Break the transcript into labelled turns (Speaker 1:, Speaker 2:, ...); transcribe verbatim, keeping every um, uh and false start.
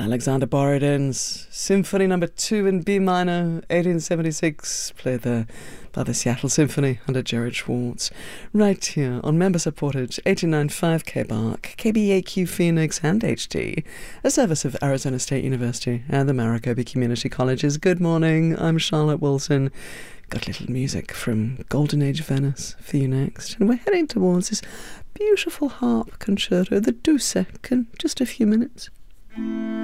Speaker 1: Alexander Borodin's Symphony Number Two in B minor, eighteen seventy-six, played there by the Seattle Symphony under Jared Schwartz. Right here on member-supported eighty-nine point five K B A R C, K B A Q Phoenix, and H D, a service of Arizona State University and the Maricopa Community Colleges. Good morning, I'm Charlotte Wilson. Got a little music from Golden Age Venice for you next, and we're heading towards this beautiful harp concerto, the Dussek, in just a few minutes.